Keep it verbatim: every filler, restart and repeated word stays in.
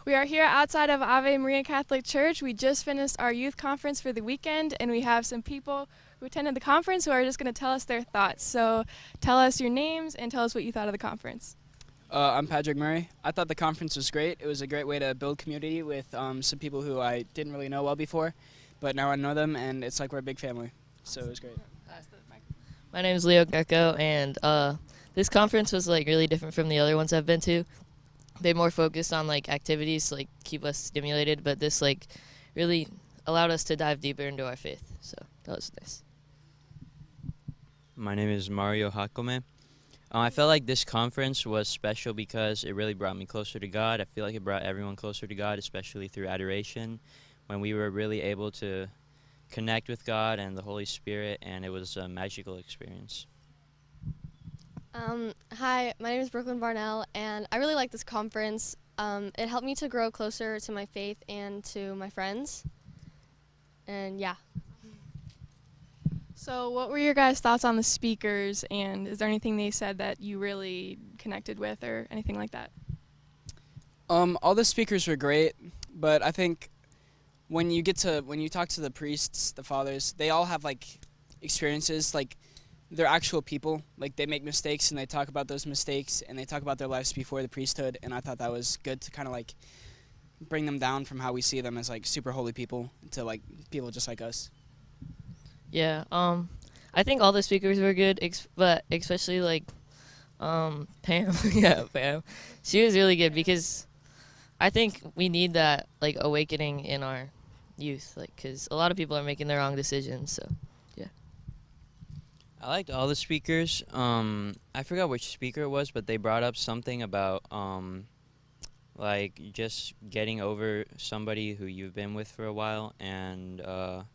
We are here outside of Ave Maria Catholic Church. We just finished our youth conference for the weekend, and we have some people who attended the conference who are just going to tell us their thoughts. So tell us your names and tell us what you thought of the conference. Uh, I'm Patrick Murray. I thought the conference was great. It was a great way to build community with um, some people who I didn't really know well before, but now I know them, and it's like we're a big family. So it was great. My name is Leo Greco, and uh, this conference was like really different from the other ones I've been to. They more focused on like activities to like keep us stimulated, but this like really allowed us to dive deeper into our faith. So that was nice. My name is Mario Hakome. Um, I felt like this conference was special because it really brought me closer to God. I feel like it brought everyone closer to God, especially through adoration, when we were really able to connect with God and the Holy Spirit, and it was a magical experience. Um, hi, my name is Brooklyn Varnell, and I really like this conference. Um, it helped me to grow closer to my faith and to my friends, and yeah. So what were your guys' thoughts on the speakers, and is there anything they said that you really connected with or anything like that? Um, all the speakers were great, but I think when you get to when you talk to the priests, the fathers, they all have like experiences, like they're actual people. Like they make mistakes and they talk about those mistakes and they talk about their lives before the priesthood, and I thought that was good to kind of like bring them down from how we see them as like super holy people to like people just like us. Yeah, um, I think all the speakers were good, ex- but especially like um, Pam. yeah, Pam. She was really good because I think we need that like awakening in our youth, like because a lot of people are making the wrong decisions. So, yeah. I liked all the speakers. Um, I forgot which speaker it was, but they brought up something about um, like just getting over somebody who you've been with for a while, and uh,